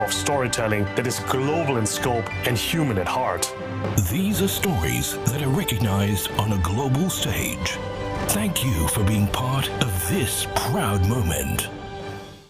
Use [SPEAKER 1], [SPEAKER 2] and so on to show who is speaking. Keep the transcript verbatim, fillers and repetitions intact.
[SPEAKER 1] of storytelling that is global in scope and human at heart.
[SPEAKER 2] These are stories that are recognized on a global stage. Thank you for being part of this proud moment.